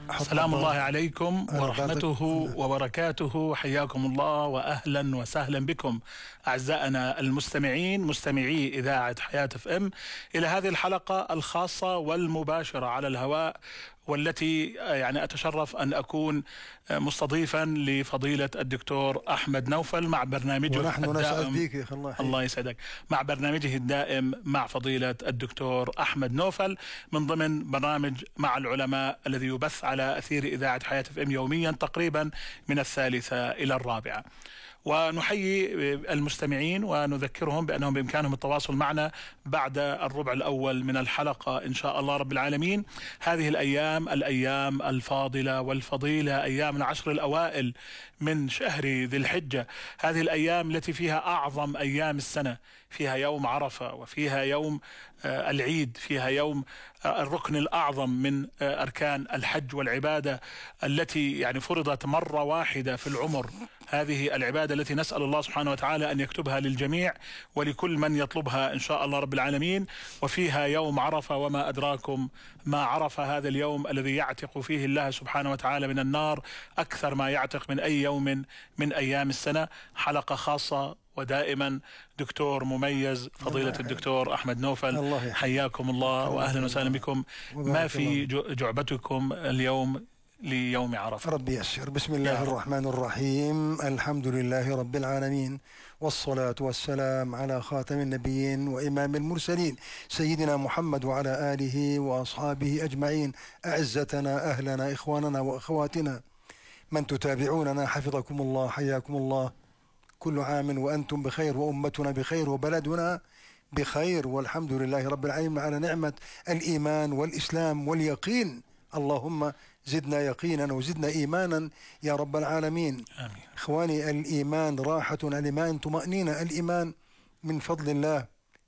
سلام الله عليكم ورحمته وبركاته. حياكم الله وأهلا وسهلا بكم أعزائنا المستمعين، مستمعي إذاعة حياة اف ام، إلى هذه الحلقة الخاصة والمباشرة على الهواء، والتي يعني أتشرف أن أكون مستضيفا لفضيلة الدكتور أحمد نوفل مع برنامجه ونحن نسعد بك يا الله يسعدك، مع برنامجه الدائم مع فضيلة الدكتور أحمد نوفل من ضمن برنامج مع العلماء الذي يبث على أثير إذاعة حياة اف ام يوميا تقريبا من 3 إلى 4. ونحيي المستمعين ونذكرهم بأنهم بإمكانهم التواصل معنا بعد الربع الأول من الحلقة إن شاء الله رب العالمين. هذه الأيام الفاضلة والفضيلة، أيام العشر الأوائل من شهر ذي الحجة، هذه الأيام التي فيها أعظم أيام السنة، فيها يوم عرفة، وفيها يوم العيد، فيها يوم الركن الأعظم من أركان الحج والعبادة التي يعني فرضت مرة واحدة في العمر، هذه العبادة التي نسأل الله سبحانه وتعالى أن يكتبها للجميع ولكل من يطلبها إن شاء الله رب العالمين. وفيها يوم عرفة، وما أدراكم ما عرفة، هذا اليوم الذي يعتق فيه الله سبحانه وتعالى من النار أكثر ما يعتق من أي يوم من أيام السنة. حلقة خاصة ودائما دكتور مميز فضيلة الدكتور أحمد نوفل، حياكم الله وأهلا وسهلا بكم. ما في جعبتكم اليوم ليوم عرفة؟ ربي يسر. بسم الله الرحمن الرحيم، الحمد لله رب العالمين، والصلاة والسلام على خاتم النبيين وإمام المرسلين سيدنا محمد وعلى آله وأصحابه أجمعين. أعزتنا، أهلنا، إخواننا وأخواتنا من تتابعوننا، حفظكم الله، حياكم الله. كل عام وأنتم بخير، وأمتنا بخير، وبلدنا بخير، والحمد لله رب العالمين على نعمة الإيمان والإسلام واليقين. اللهم زدنا يقينا وزدنا إيمانا يا رب العالمين. آمين. إخواني، الإيمان راحة، الإيمان طمأنينة، الإيمان من فضل الله،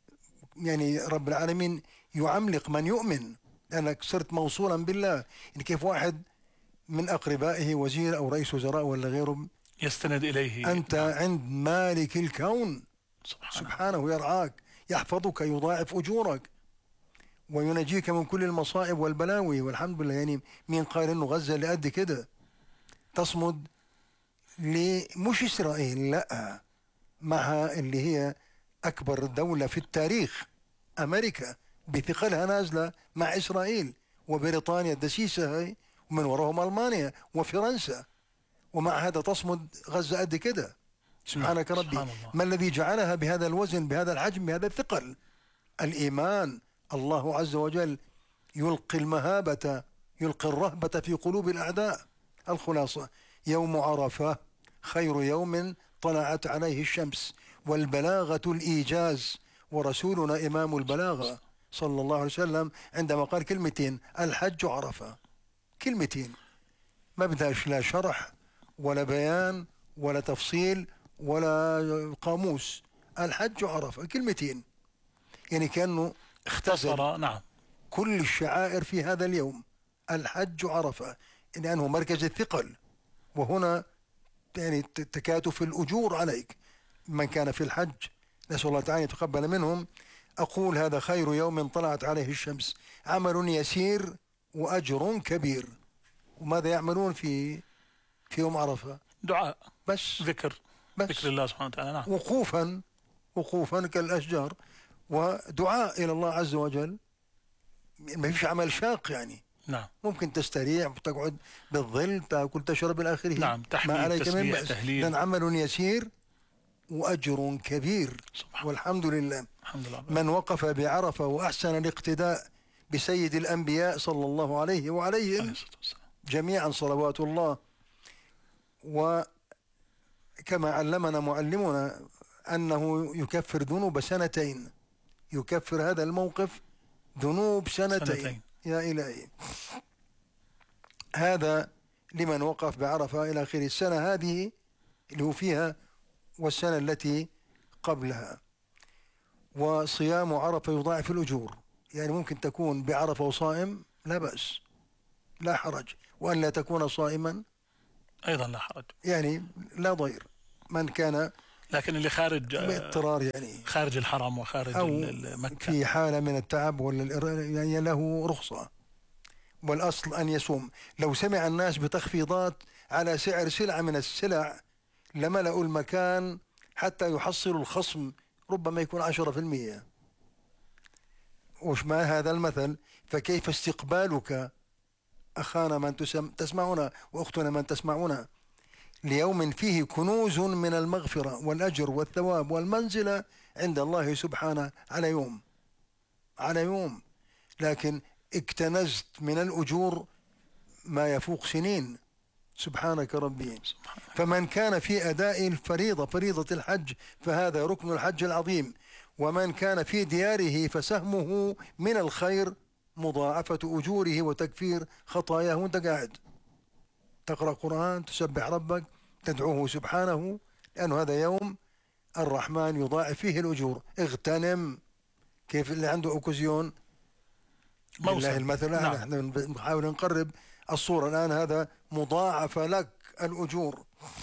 يعني رب العالمين يعملق من يؤمن، لأنك صرت موصولا بالله. يعني كيف واحد من أقربائه وزير أو رئيس وزراء ولا غيره يستند إليه، أنت عند مالك الكون سبحانه يرعاك، يحفظك، يضاعف أجورك، وينجيك من كل المصائب والبلاوي، والحمد لله. يعني مين قال إنه غزة اللي قد كده تصمد مش إسرائيل، لا، معها اللي هي أكبر دولة في التاريخ، أمريكا بثقلها نازلة مع إسرائيل، وبريطانيا الدسيسة هاي، ومن وراهم ألمانيا وفرنسا، ومع هذا تصمد غزة قد كده. سبحانك ربي. ما الذي جعلها بهذا الوزن، بهذا الحجم، بهذا الثقل؟ الإيمان. الله عز وجل يلقي المهابة، يلقي الرهبة في قلوب الأعداء. الخلاصة: يوم عرفة خير يوم طلعت عليه الشمس، والبلاغة الإيجاز، ورسولنا إمام البلاغة صلى الله عليه وسلم عندما قال كلمتين: الحج عرفة، كلمتين ما بدهاش لا شرح ولا بيان ولا تفصيل ولا قاموس. الحج عرفة، كلمتين، يعني كأنه اختصر نعم كل الشعائر في هذا اليوم. الحج عرفة لأنه مركز الثقل، وهنا يعني تكاتف الأجور عليك من كان في الحج، نسأل الله تعالى يتقبل منهم. أقول: هذا خير يوم طلعت عليه الشمس، عمل يسير وأجر كبير. وماذا يعملون في يوم عرفة؟ دعاء بس، ذكر الله سبحانه وتعالى. نعم. وقوفا كالأشجار، ودعاء إلى الله عز وجل. ما فيش عمل شاق يعني. نعم. ممكن تستريح وتقعد بالظل، تأكل تشرب إلى آخره. نعم. ما عليك من بأس، إذن عمل يسير وأجر كبير. والحمد لله. الحمد لله. من وقف بعرفة وأحسن الاقتداء بسيد الأنبياء صلى الله عليه وعليهم جميعا صلوات الله. وكما علمنا معلمنا أنه يكفر ذنوب سنتين، يكفر هذا الموقف ذنوب سنتين. يا إلهي. هذا لمن وقف بعرفة إلى آخر السنة هذه اللي هو فيها، والسنة التي قبلها. وصيام عرفة يضاعف الأجور، يعني ممكن تكون بعرفة وصائم لا بأس، لا حرج، وأن لا تكون صائما أيضا لا حرج، يعني لا ضير. من كان لكن اللي خارج باضطرار، يعني خارج الحرم وخارج أو مكة في حالة من التعب ولا يعني له رخصة. والأصل أن يصوم. لو سمع الناس بتخفيضات على سعر سلعة من السلع لملأوا المكان حتى يحصلوا الخصم، ربما يكون 10%. وش ما هذا المثل؟ فكيف استقبالك أخانا من تسمعنا وأختنا من تسمعنا ليوم فيه كنوز من المغفرة والأجر والثواب والمنزلة عند الله سبحانه على يوم، لكن اكتنزت من الأجور ما يفوق سنين. سبحانك ربي. فمن كان في أداء الفريضة، فريضة الحج، فهذا ركن الحج العظيم. ومن كان في دياره فسهمه من الخير مضاعفة أجوره وتكفير خطاياه وانت قاعد تقرأ قرآن، تسبح ربك، تدعوه سبحانه، لأنه هذا يوم الرحمن يضاعف فيه الأجور. اغتنم. كيف اللي عنده أوكازيون لله المثل. نحن نحاول نقرب الصورة الآن. هذا مضاعف لك الأجور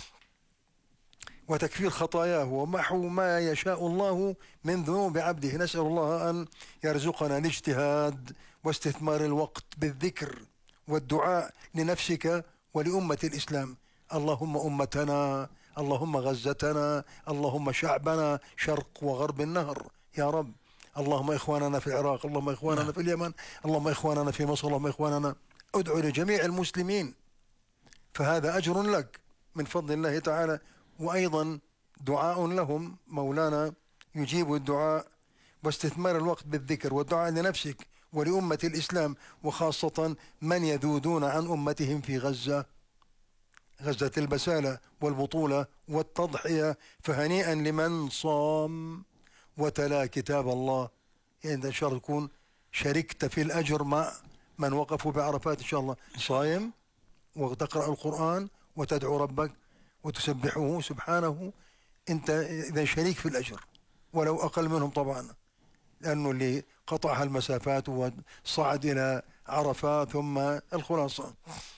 وتكفير خطاياه ومحو ما يشاء الله من ذنوب عبده. نسأل الله أن يرزقنا الاجتهاد واستثمار الوقت بالذكر والدعاء لنفسك ولأمة الإسلام. اللهم أمتنا، اللهم غزتنا، اللهم شعبنا شرق وغرب النهر يا رب. اللهم إخواننا في العراق، اللهم إخواننا في اليمن، اللهم إخواننا في مصر، اللهم إخواننا. ادعو لجميع المسلمين، فهذا أجر لك من فضل الله تعالى، وأيضا دعاء لهم. مولانا يجيب الدعاء واستثمار الوقت بالذكر والدعاء لنفسك ولأمة الإسلام، وخاصة من يذودون عن أمتهم في غزة البسالة والبطولة والتضحية. فهنيئا لمن صام وتلا كتاب الله. يعني إن شاء الله تكون شاركت في الأجر مع من وقفوا بعرفات إن شاء الله، صايم وتقرأ القرآن وتدعو ربك وتسبحه سبحانه. أنت إذا شريك في الأجر ولو أقل منهم طبعا، لأنه اللي قطع المسافات وصعد إلى عرفات. ثم الخلاصة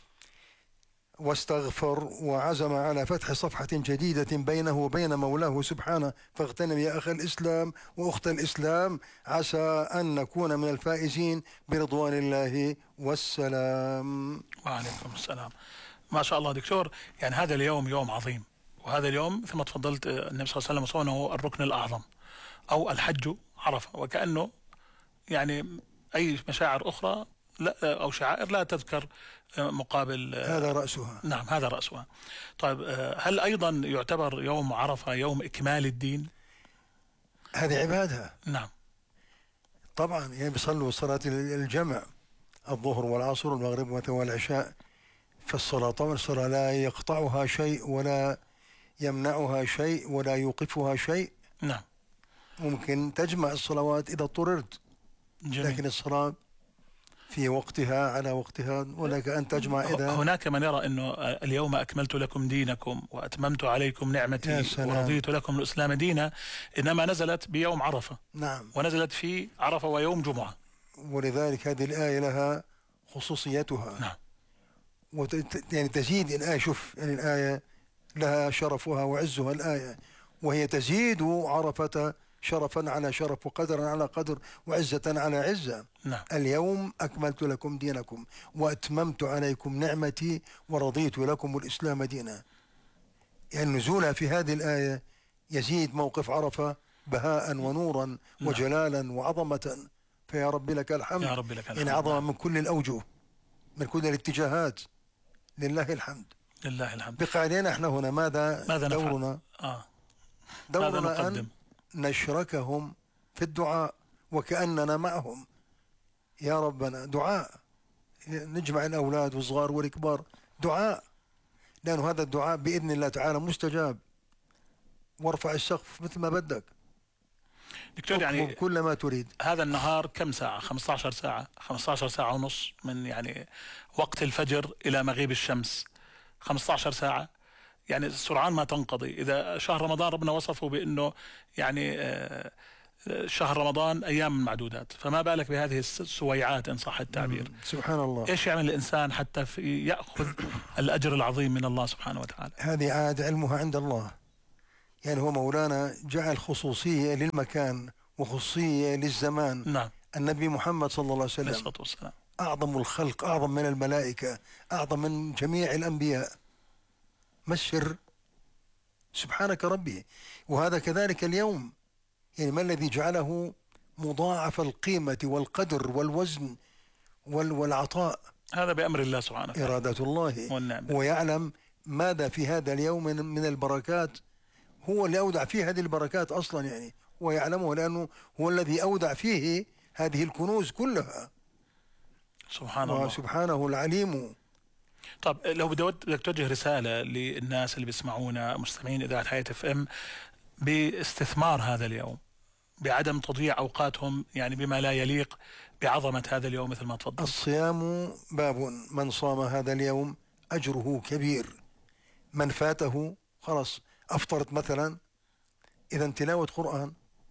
واستغفر وعزم على فتح صفحة جديدة بينه وبين مولاه سبحانه. فاغتنم يا أخ الإسلام وأخت الإسلام، عسى أن نكون من الفائزين برضوان الله والسلام. وعليكم السلام. ما شاء الله دكتور، يعني هذا اليوم يوم عظيم، وهذا اليوم مثل ما تفضلت النبي صلى الله عليه وسلم صونه الركن الأعظم أو الحج عرفة، وكأنه يعني أي مشاعر أخرى لا أو شعائر لا تذكر مقابل هذا رأسها. نعم هذا رأسها. طيب هل أيضا يعتبر يوم عرفة يوم إكمال الدين؟ هذه عبادة. نعم طبعا يعني بيصلوا صلاة الجمع الظهر والعصر والمغرب والعشاء. فالصلاة طبعا الصلاة لا يقطعها شيء ولا يمنعها شيء ولا يوقفها شيء. نعم ممكن تجمع الصلوات إذا اضطررت، لكن الصلاة في وقتها على وقتها، ولك أن تجمع إذا. هناك من يرى أنه اليوم أكملت لكم دينكم وأتممت عليكم نعمتي ورضيت لكم الإسلام دينا، إنما نزلت بيوم عرفة. نعم. ونزلت في عرفة ويوم جمعة، ولذلك هذه الآية لها خصوصيتها. نعم. يعني تزيد الآية. شوف يعني الآية لها شرفها وعزها الآية، وهي تزيد عرفة شرفا على شرف وقدرا على قدر وعزة على عزة. نعم. اليوم أكملت لكم دينكم وأتممت عليكم نعمتي ورضيت لكم الإسلام دينا. يعني نزولها في هذه الآية يزيد موقف عرفة بهاء ونورا وجلالا وعظمة. فيا رب لك الحمد. يا رب لك الحمد. يعني عظمة من كل الأوجه من كل الاتجاهات. لله الحمد. لله الحمد. بقى علينا احنا هنا ماذا دورنا؟ دورنا أن نشركهم في الدعاء وكأننا معهم. يا ربنا دعاء، نجمع الأولاد والصغار والكبار، دعاء، لأنه هذا الدعاء بإذن الله تعالى مستجاب. وارفع السقف مثل ما بدك دكتور، يعني كل ما تريد. هذا النهار كم ساعة؟ 15 ساعة، 15 ساعة ونص، من يعني وقت الفجر إلى مغيب الشمس 15 ساعة، يعني سرعان ما تنقضي. إذا شهر رمضان ربنا وصفه بأنه يعني شهر رمضان أيام معدودات، فما بالك بهذه السويعات إن صح التعبير. سبحان الله. إيش يعمل الإنسان حتى يأخذ الأجر العظيم من الله سبحانه وتعالى؟ هذه عاد علمها عند الله. يعني هو مولانا جعل خصوصية للمكان وخصوصية للزمان. نعم. النبي محمد صلى الله عليه وسلم أعظم الخلق، أعظم من الملائكة، أعظم من جميع الأنبياء. ما السر؟ سبحانك ربي. وهذا كذلك اليوم، يعني ما الذي جعله مضاعف القيمة والقدر والوزن والعطاء؟ هذا بأمر الله سبحانه وتعالى، إرادة الله. والنعم. ويعلم ماذا في هذا اليوم من البركات، هو اللي أودع فيه هذه البركات أصلا، يعني هو يعلمه لأنه هو الذي أودع فيه هذه الكنوز كلها. سبحان الله. سبحانه العليم. طب لو بدك توجه رسالة للناس اللي بيسمعونا مستمعين إذاعة حياة اف ام باستثمار هذا اليوم، بعدم تضييع أوقاتهم يعني بما لا يليق بعظمة هذا اليوم مثل ما تفضل. الصيام باب، من صام هذا اليوم أجره كبير. من فاته خلاص أفطرت مثلا، إذا تلاوة قرآن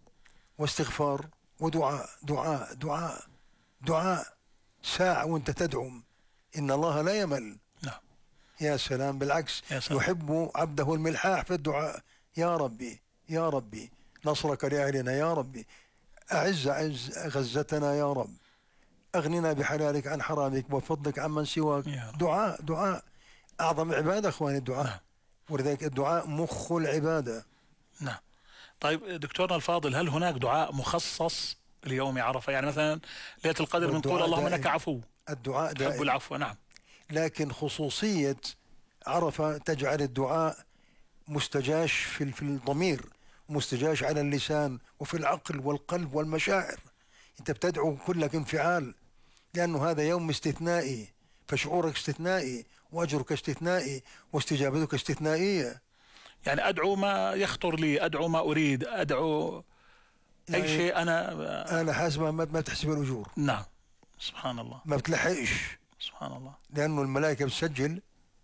واستغفار ودعاء، دعاء دعاء دعاء، ساعة وانت تدعو، إن الله لا يمل. نعم. يا سلام، بالعكس يا سلام. يحب عبده الملحاح في الدعاء. يا ربي يا ربي نصرك لأهلنا، يا ربي أعز غزتنا، يا رب أغننا بحلالك عن حرامك وفضلك عمن سواك. دعاء دعاء أعظم عبادة أخواني الدعاء. نعم. ولذلك الدعاء مخ العبادة. نعم. طيب دكتورنا الفاضل، هل هناك دعاء مخصص ليوم عرفة؟ يعني مثلا ليلة القدر بنقول اللهم انك عفو، الدعاء تحب دائم العفو. نعم. لكن خصوصية عرفة تجعل الدعاء مستجاش في الضمير، مستجاش على اللسان وفي العقل والقلب والمشاعر. انت بتدعو كلك انفعال، لأنه هذا يوم استثنائي، فشعورك استثنائي وأجرك استثنائي واستجابتك استثنائية. يعني أدعو ما يخطر لي، أدعو ما أريد، أدعو يعني أي شيء أنا حاسب ما تحسب الأجور. نعم. سبحان الله. ما بتلحقش، سبحان الله. لأنه الملائكة بتسجل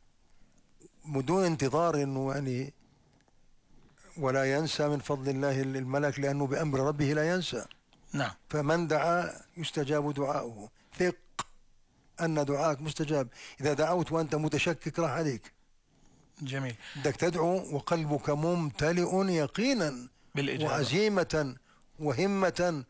بدون انتظار، إنه يعني ولا ينسى من فضل الله الملك، لأنه بأمر ربه لا ينسى. نعم. فمن دعا يستجاب دعاؤه، ثق أن دعاءك مستجاب. إذا دعوت وأنت متشكك راح عليك. جميل. بدك تدعو وقلبك ممتلئ يقينا بالإجابة، وعزيمة وهمة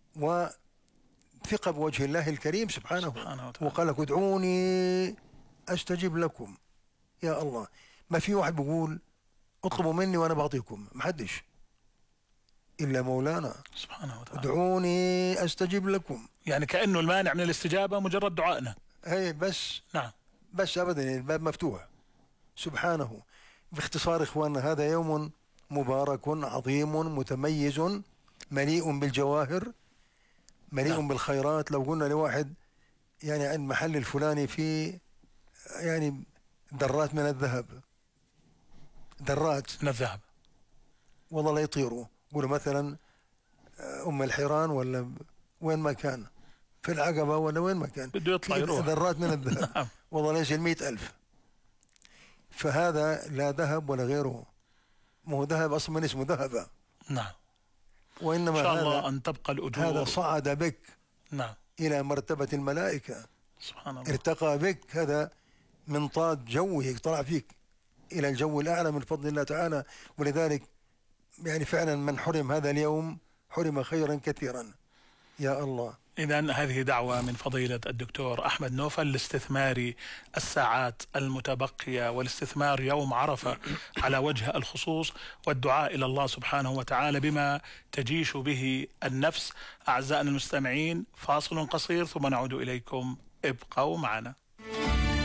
وثقة بوجه الله الكريم سبحانه وتعالى. وقال لك ادعوني أستجب لكم. يا الله، ما في واحد بيقول اطلبوا مني وأنا بعطيكم، ما حدش إلا مولانا سبحانه وتعالى. ادعوني أستجب لكم. يعني كأنه المانع من الاستجابة مجرد دعائنا. هي بس. نعم. بس أبدا، الباب مفتوح سبحانه. باختصار إخواننا، هذا يوم مبارك عظيم متميز، مليء بالجواهر، مليء نعم. بالخيرات. لو قلنا لواحد يعني عند محل الفلاني في يعني ذرات من الذهب، ذرات من الذهب، والله لا يطيروا. قولوا مثلا أم الحيران ولا وين ما كان، في العقبة ولا وين ما كان، بده يطلع يروح. ذرات من الذهب. نعم. والله ليش 100,000. فهذا لا ذهب ولا غيره، ما هو ذهب أصلا من اسمه ذهب. نعم. وإنما إن شاء هذا الله أن تبقى الأجور. هذا صعد بك نعم. إلى مرتبة الملائكة، سبحان الله. ارتقى بك، هذا منطاد جوه طلع فيك إلى الجو الأعلى من فضل الله تعالى. ولذلك يعني فعلا من حرم هذا اليوم حرم خيرا كثيرا. يا الله. إذن هذه دعوة من فضيلة الدكتور أحمد نوفل لاستثمار الساعات المتبقية والاستثمار يوم عرفة على وجه الخصوص، والدعاء إلى الله سبحانه وتعالى بما تجيش به النفس. أعزائنا المستمعين، فاصل قصير ثم نعود إليكم، ابقوا معنا.